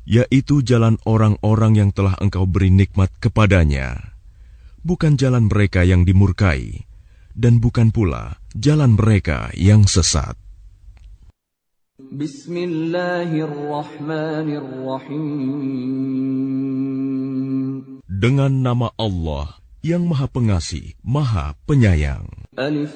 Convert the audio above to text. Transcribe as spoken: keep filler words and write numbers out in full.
yaitu jalan orang-orang yang telah Engkau beri nikmat kepadanya, bukan jalan mereka yang dimurkai, dan bukan pula jalan mereka yang sesat. Bismillahirrahmanirrahim. Dengan nama Allah yang Maha Pengasih, Maha Penyayang. Alif